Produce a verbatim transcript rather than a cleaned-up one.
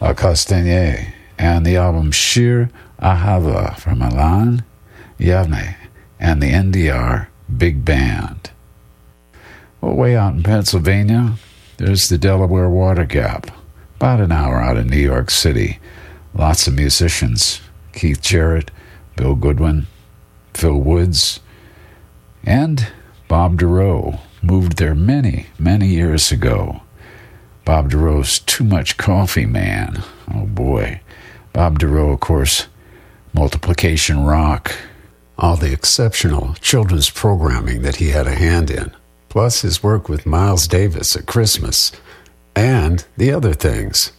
La Castagne, and the album Shir Ahava from Ilan, Yavne, and the N D R Big Band. Well, way out in Pennsylvania, there's the Delaware Water Gap, about an hour out of New York City. Lots of musicians, Keith Jarrett, Bill Goodwin, Phil Woods, and Bob DeRoe moved there many, many years ago. Bob DeRoe's Too Much Coffee Man. Oh boy. Bob DeRoe, of course, Multiplication Rock, all the exceptional children's programming that he had a hand in, plus his work with Miles Davis at Christmas, and the other things